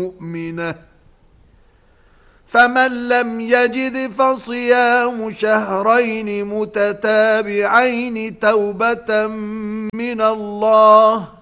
مؤمنة فمن لم يجد فصيام شهرين متتابعين توبة من الله